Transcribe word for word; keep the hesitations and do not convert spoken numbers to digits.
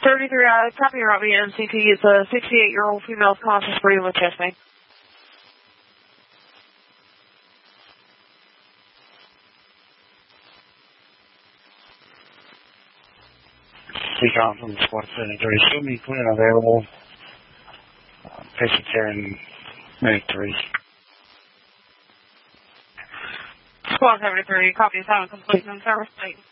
thirty-three, uh, copy Robbie N C T. It's a sixty-eight-year-old female conscious breathing with chest pain. Recon from Squad seven thirty-two, me clear and available. Uh, patient here in minute three. Squad seventy-three, copy, sound complete, and service plate.